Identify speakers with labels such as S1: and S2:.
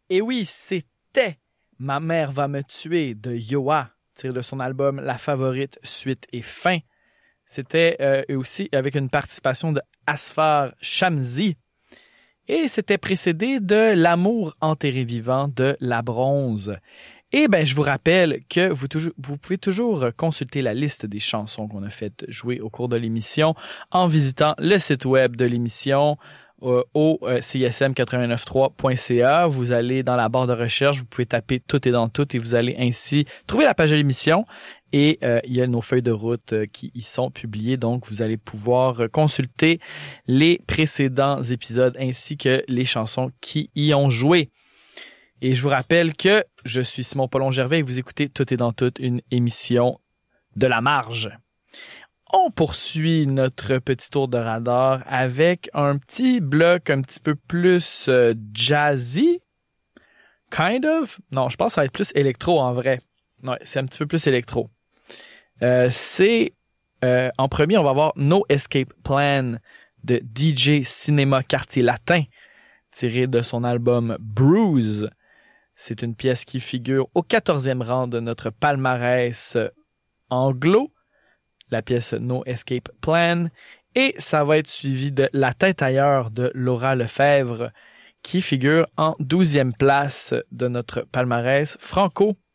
S1: Et oui, c'était Ma mère va me tuer de Yoa, tiré de son album La Favorite, Suite et Fin. C'était aussi avec une participation de Asfar Shamsi. Et c'était précédé de L'amour enterré vivant de La Bronze. Et je vous rappelle que vous pouvez toujours consulter la liste des chansons qu'on a fait jouer au cours de l'émission en visitant le site web de l'émission au csm893.ca. Vous allez dans la barre de recherche, vous pouvez taper Tout est dans tout et vous allez ainsi trouver la page de l'émission et il y a nos feuilles de route qui y sont publiées. Donc, vous allez pouvoir consulter les précédents épisodes ainsi que les chansons qui y ont joué. Et je vous rappelle que je suis Simon Paulon-Gervais et vous écoutez Tout est dans tout, une émission de la marge. On poursuit notre petit tour de radar avec un petit bloc un petit peu plus jazzy. Kind of? Non, je pense que ça va être plus électro en vrai. Ouais, c'est un petit peu plus électro. En premier, on va avoir No Escape Plan de DJ Cinéma Quartier Latin, tiré de son album Bruise. C'est une pièce qui figure au 14e rang de notre palmarès anglo, la pièce No Escape Plan, et ça va être suivi de La tête ailleurs de Laura Lefebvre, qui figure en 12e place de notre palmarès franco.